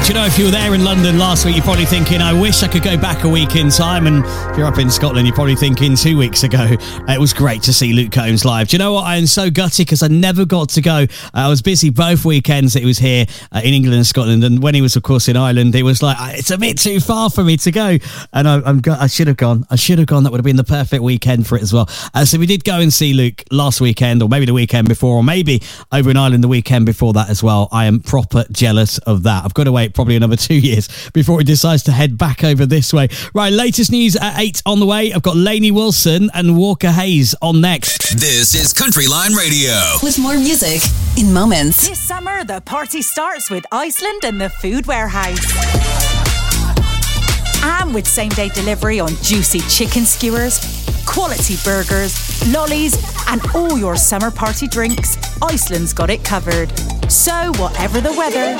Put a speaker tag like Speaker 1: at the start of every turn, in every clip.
Speaker 1: Do you know, if you were there in London last week, you're probably thinking, I wish I could go back a week in time. And if you're up in Scotland, you're probably thinking 2 weeks ago. It was great to see Luke Combs live. Do you know what? I am so gutted because I never got to go. I was busy both weekends that he was here in England and Scotland. And when he was, of course, in Ireland, it was like, it's a bit too far for me to go. And I should have gone. I should have gone. That would have been the perfect weekend for it as well. So we did go and see Luke last weekend, or maybe the weekend before, or maybe over in Ireland the weekend before that as well. I am proper jealous of that. I've got to wait probably another 2 years before he decides to head back over this way. Right, latest news at 8 on the way. I've got Lainey Wilson and Walker Hayes on next.
Speaker 2: This is Country Line Radio.
Speaker 3: With more music in moments.
Speaker 4: This summer, the party starts with Iceland and the Food Warehouse. And with same-day delivery on juicy chicken skewers, quality burgers, lollies, and all your summer party drinks, Iceland's got it covered. So, whatever the weather,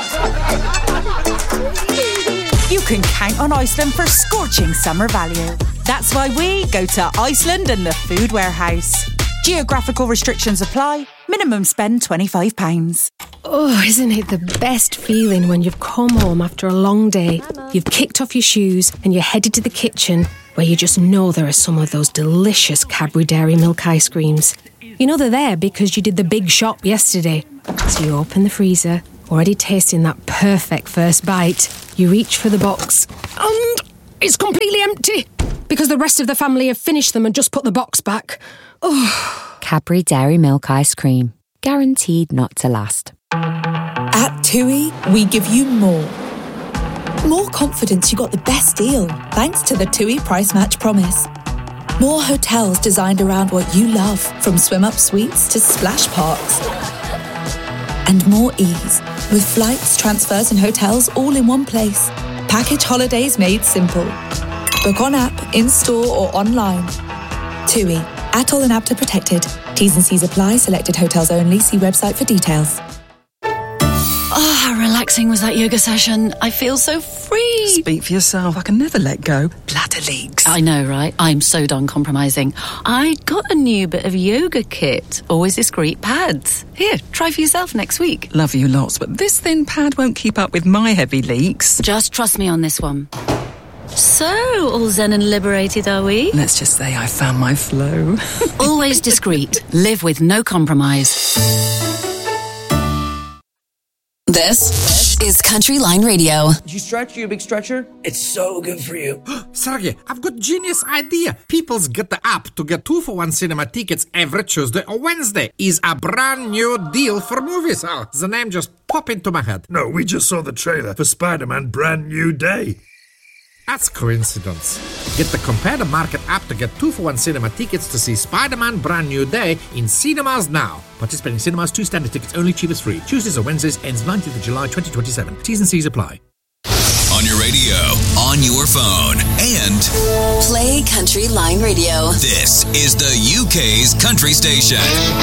Speaker 4: you can count on Iceland for scorching summer value. That's why we go to Iceland and the Food Warehouse. Geographical restrictions apply. Minimum spend £25.
Speaker 5: Oh, isn't it the best feeling when you've come home after a long day, you've kicked off your shoes and you're headed to the kitchen where you just know there are some of those delicious Cadbury Dairy Milk ice creams. You know they're there because you did the big shop yesterday. So you open the freezer, already tasting that perfect first bite. You reach for the box and it's completely empty because the rest of the family have finished them and just put the box back. Oh.
Speaker 6: Cadbury Dairy Milk Ice Cream. Guaranteed not to last.
Speaker 7: At TUI, we give you more. More confidence you got the best deal thanks to the TUI Price Match Promise. More hotels designed around what you love, from swim-up suites to splash parks. And more ease, with flights, transfers and hotels all in one place. Package holidays made simple. Book on app, in-store or online. TUI. ATOL and APTA protected. T's and C's apply. Selected hotels only. See website for details.
Speaker 8: Oh, how relaxing was that yoga session. I feel so free.
Speaker 9: Speak for yourself. I can never let go. Bladder leaks.
Speaker 8: I know, right? I'm so done compromising. I got a new bit of yoga kit. Always discreet pads. Here, try for yourself next week.
Speaker 9: Love you lots, but this thin pad won't keep up with my heavy leaks.
Speaker 8: Just trust me on this one. So, all zen and liberated, are we?
Speaker 9: Let's just say I found my flow.
Speaker 8: Always discreet. Live with no compromise.
Speaker 3: This is Country Line Radio.
Speaker 10: Did you stretch? You a big stretcher? It's so good for you.
Speaker 11: Sergey, I've got genius idea. People's Got the App to get 2-for-1 cinema tickets every Tuesday or Wednesday is a brand new deal for movies. Oh, the name just popped into my head.
Speaker 12: No, we just saw the trailer for Spider-Man Brand New Day.
Speaker 11: That's coincidence. Get the Compare the Market app to get 2-for-1 cinema tickets to see Spider-Man Brand New Day in cinemas now. Participating cinemas, 2 standard tickets only, cheapest free. Tuesdays or Wednesdays, ends 19th of July 2027. T's and C's apply.
Speaker 2: On your radio, on your phone, and
Speaker 3: Play Country Line Radio.
Speaker 2: This is the UK's country station.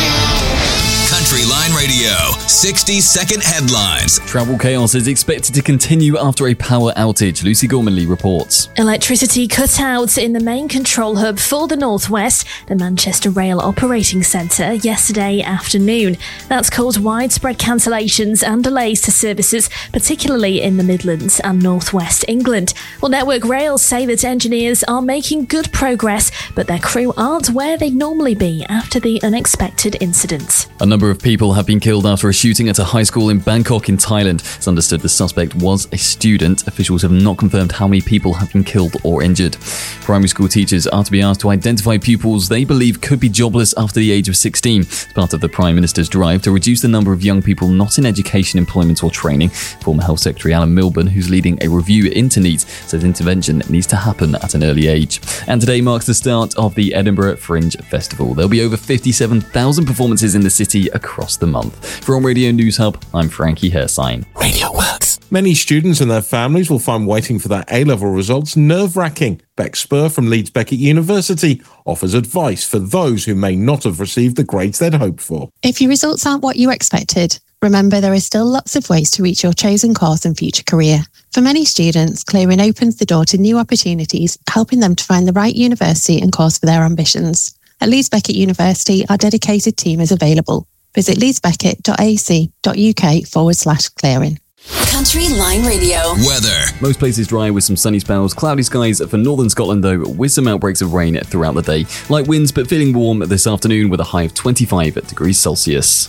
Speaker 2: Country Line Radio, 60-second headlines.
Speaker 13: Travel chaos is expected to continue after a power outage. Lucy Gormanley reports.
Speaker 14: Electricity cut out in the main control hub for the North West, the Manchester Rail Operating Centre, yesterday afternoon. That's caused widespread cancellations and delays to services, particularly in the Midlands and North West England. Well, Network Rail say that engineers are making good progress, but their crew aren't where they'd normally be after the unexpected incident.
Speaker 13: A number of people have been killed after a shooting at a high school in Bangkok in Thailand. It's understood the suspect was a student. Officials have not confirmed how many people have been killed or injured. Primary school teachers are to be asked to identify pupils they believe could be jobless after the age of 16. It's part of the Prime Minister's drive to reduce the number of young people not in education, employment or training. Former Health Secretary Alan Milburn, who's leading a review into NEET, says intervention needs to happen at an early age. And today marks the start of the Edinburgh Fringe Festival. There'll be over 57,000 performances in the city across the month. From Radio News Hub, I'm Frankie Hersign.
Speaker 12: Radio works. Many students and their families will find waiting for their A-level results nerve-wracking. Beck Spur from Leeds Beckett University offers advice for those who may not have received the grades they'd hoped for.
Speaker 15: If your results aren't what you expected, remember there is still lots of ways to reach your chosen course and future career. For many students, clearing opens the door to new opportunities, helping them to find the right university and course for their ambitions. At Leeds Beckett University, our dedicated team is available. Visit leedsbeckett.ac.uk/clearing.
Speaker 3: Country Line Radio.
Speaker 2: Weather.
Speaker 13: Most places dry with some sunny spells. Cloudy skies for northern Scotland, though, with some outbreaks of rain throughout the day. Light winds, but feeling warm this afternoon with a high of 25 degrees Celsius.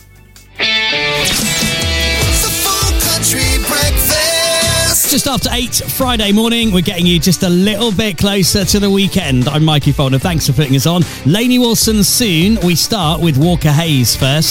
Speaker 1: Just after 8 Friday morning, we're getting you just a little bit closer to the weekend. I'm Mikey Folder. Thanks for putting us on. Lainey Wilson soon. We start with Walker Hayes first.